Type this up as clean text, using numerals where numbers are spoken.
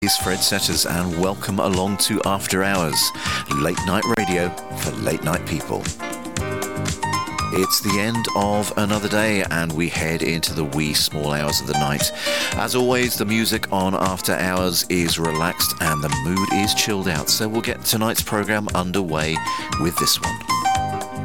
It's Fred Setters and welcome along to After Hours, late night radio for late night people. It's the end of another day and we head into the wee small hours of the night. As always, the music on After Hours is relaxed and the mood is chilled out, so we'll get tonight's programme underway with this one.